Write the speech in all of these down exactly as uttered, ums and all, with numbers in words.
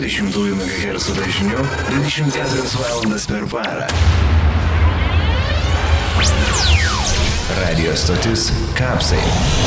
dvidešimt megahercų dažniu dvidešimt keturias valandas per parą. Radio stotis Kapsai.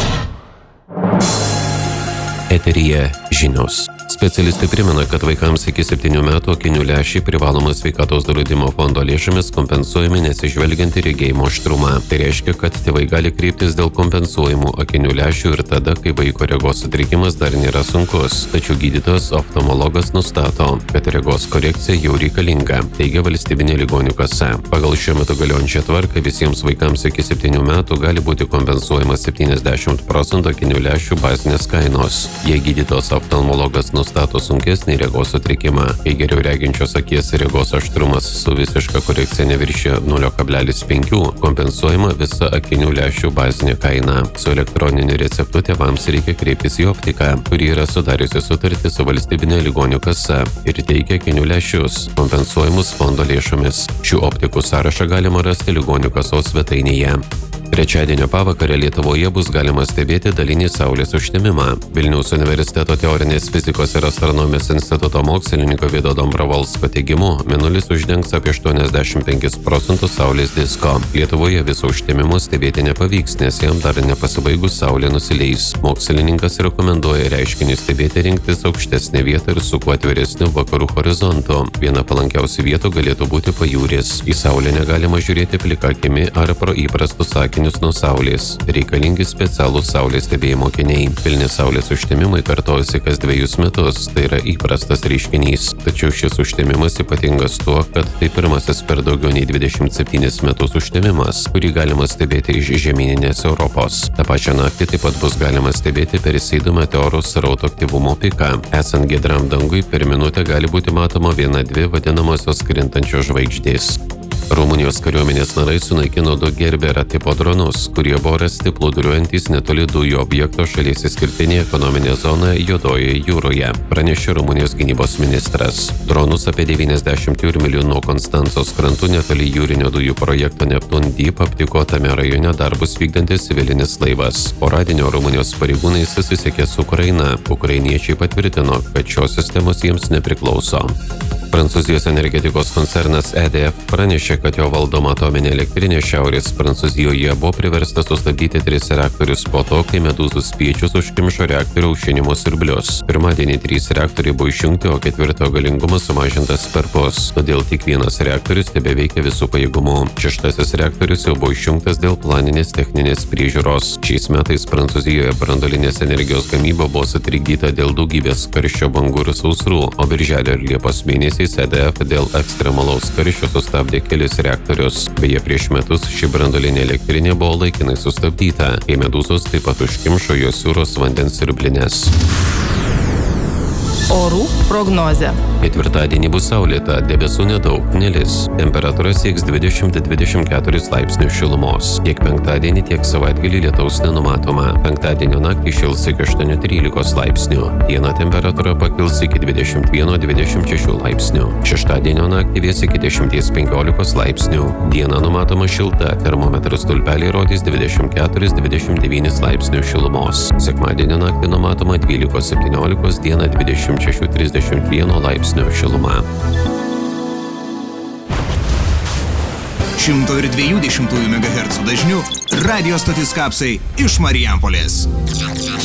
Eteryje žinios. Specialistai primena, kad vaikams iki septynių metų akinių lęšiai privalomas sveikatos draudimo fondo lėšomis kompensuojami nesižvelgiant į regėjimo aštrumą. Tai reiškia, kad tėvai gali kreiptis dėl kompensuojamų akinių lęšių ir tada, kai vaiko regos sutrikimas dar nėra sunkus. Tačiau gydytojas oftalmologas nustato, kad regos korekcija jau reikalinga, teigia valstybinė ligonių kasa. Pagal šiuo metu galiojančią tvarką visiems vaikams iki septynių metų gali būti kompensuojamas septyniasdešimt procentų akinių lęšių bazinės kainos. Jei gydytojas oftalmologas nustato sunkesnį regos sutrikimą, kai geriau reginčios akies regos aštrumas su visiška korekcija neviršė nulio kablelis penki, kompensuojama visa akinių lęšių bazinė kaina. Su elektroniniu receptu tėvams reikia kreiptis į optiką, kuri yra sudariusi sutartį su valstybinė ligonių kasa ir teikia akinių lęšius, kompensuojamus fondo lėšomis. Šių optikų sąrašą galima rasti ligonių kasos svetainėje. Trečiadienio pavakarę Lietuvoje bus galima stebėti dalinį saulės užtemimą. Vilniaus universiteto teorinės fizikos ir astronomijos instituto mokslininko Vido Dombrovolsko teigimu, mėnulis uždengs apie aštuoniasdešimt penkis procentus saulės disko. Lietuvoje viso užtemimo stebėti nepavyks, nes jam dar nepasibaigus saulė nusileis. Mokslininkas rekomenduoja reiškinį stebėti rinktis aukštesnę vietą ir su kuo atviresniu vakarų horizontu. Viena palankiausių vietų galėtų būti pajūris. Į saulę negalima žiūrėti plika akimi ar pro įprastus akinius nuo saulės. Reikalingi specialūs saulės stebėjimo akiniai. Pilni saulės užtemimai kartojasi kas dvejus metus, tai yra įprastas reiškinys. Tačiau šis užtemimas ypatingas tuo, kad tai pirmasis per daugiau nei dvidešimt septynis metus užtemimas, kurį galima stebėti iš žemyninės Europos. Ta pačia naktį taip pat bus galima stebėti Perseidų meteorų srauto aktyvumo piką. Esant giedram dangui, per minutę gali būti matoma viena dvi vadinamosios krintančios žvaigždės. Rumunijos kariuomenės narai sunaikino du Gerbera tipo dronus, kurie buvo rasti plūduriuojantys netoli dujų objekto šalies išskirtinėje ekonominėje zonoje Juodojoje jūroje, pranešė Rumunijos gynybos ministras. Dronus apie devyniasdešimt jūrmylių nuo Konstancos krantų netoli jūrinio dujų projekto Neptun Deep aptiko tame rajone darbus vykdantis civilinis laivas. Po radinio Rumunijos pareigūnai susisiekė su Ukraina. Ukrainiečiai patvirtino, kad šios sistemos jiems nepriklauso. Prancūzijos energetikos koncernas E D F pranešė, kad jo valdoma atominė elektrinė Šiaurės Prancūzijoje buvo priversta sustabdyti tris reaktorius po to, kai medūzų spiečius užkimšo reaktorių aušinimo siurblius. Pirmadienį trys reaktoriai buvo išjungti, o ketvirto galingumas sumažintas perpus, todėl tik vienas reaktorius tebeveikia visų pajėgumų. Šeštasis reaktorius jau buvo išjungtas dėl planinės techninės priežiūros. Šiais metais Prancūzijoje branduolinės energijos gamyba buvo sutrikdyta dėl daugybės karščio bangų ir sausrų, o birželio ir liepos mėnesį E D F dėl ekstremalaus karščio sustabdė kelis reaktorius. Beje, prieš metus ši branduolinė elektrinė buvo laikinai sustabdyta, kai medūzos taip pat užkimšo jos jūros vandens siurblines. Orų prognozė. Ketvirtadienį bus saulėta, debesų nedaug, nelis. Temperatūra sieks dvidešimt dvidešimt keturis laipsnius šilumos. Tiek penktadienį, tiek savaitgalį lietaus nenumatoma. Penktadienio naktį šils iki aštuonių trylikos laipsnių. Dieną temperatūra pakils iki dvidešimt vieno dvidešimt šešių laipsnių. Šeštadienio naktį vės iki dešimties penkiolikos laipsnių. Dieną numatoma šilta, termometro stulpeliai rodys dvidešimt keturis dvidešimt devynis laipsnius šilumos. Sekmadienio naktį numatoma dvylikos septyniolikos, dieną dvidešimt šešių trisdešimt vieno laipsnio šiluma. šimto dviejų dešimtųjų megahercų dažniu radio stotis Kapsai iš Marijampolės.